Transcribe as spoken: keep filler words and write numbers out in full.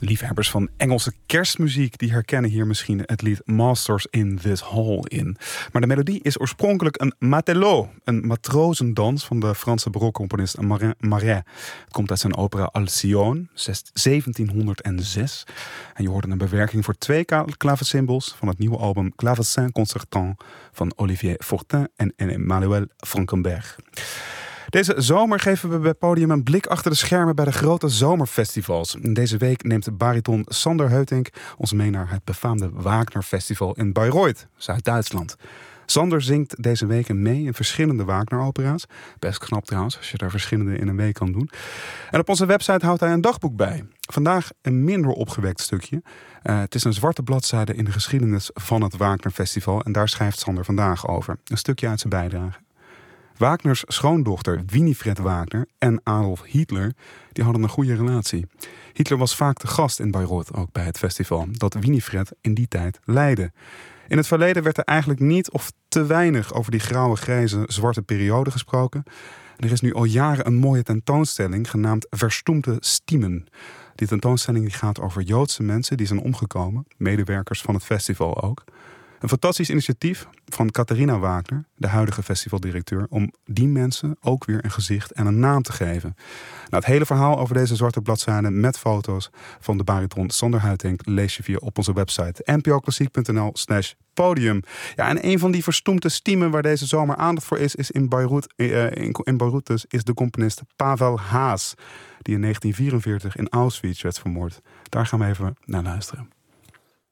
Liefhebbers van Engelse kerstmuziek die herkennen hier misschien het lied Masters in This Hall in. Maar de melodie is oorspronkelijk een matelot, een matrozendans van de Franse barokcomponist Marin Marais. Het komt uit zijn opera Alcyone, zeventienhonderdzes. En je hoorde een bewerking voor twee klaversymbals van het nieuwe album Clavecin Concertant van Olivier Fortin en Emmanuel Frankenberg. Deze zomer geven we bij Podium een blik achter de schermen bij de grote zomerfestivals. Deze week neemt bariton Sander Heutink ons mee naar het befaamde Wagner Festival in Bayreuth, Zuid-Duitsland. Sander zingt deze weken mee in verschillende Wagner-opera's. Best knap trouwens, als je daar verschillende in een week kan doen. En op onze website houdt hij een dagboek bij. Vandaag een minder opgewekt stukje. Uh, het is een zwarte bladzijde in de geschiedenis van het Wagner Festival. En daar schrijft Sander vandaag over. Een stukje uit zijn bijdrage. Wagners schoondochter Winifred Wagner en Adolf Hitler die hadden een goede relatie. Hitler was vaak te gast in Bayreuth, ook bij het festival, dat Winifred in die tijd leidde. In het verleden werd er eigenlijk niet of te weinig over die grauwe, grijze, zwarte periode gesproken. En er is nu al jaren een mooie tentoonstelling genaamd Verstoemde Stimmen. Die tentoonstelling die gaat over Joodse mensen die zijn omgekomen, medewerkers van het festival ook. Een fantastisch initiatief van Catharina Wagner, de huidige festivaldirecteur, om die mensen ook weer een gezicht en een naam te geven. Nou, het hele verhaal over deze zwarte bladzijde met foto's van de bariton Sander Heutink lees je via op onze website n p o klassiek punt n l slash podium. Ja, en een van die verstoemde stiemen waar deze zomer aandacht voor is, is in Bayreuth, uh, in, in Bayreuth dus, is de componist Pavel Haas, die in negentien vierenveertig in Auschwitz werd vermoord. Daar gaan we even naar luisteren.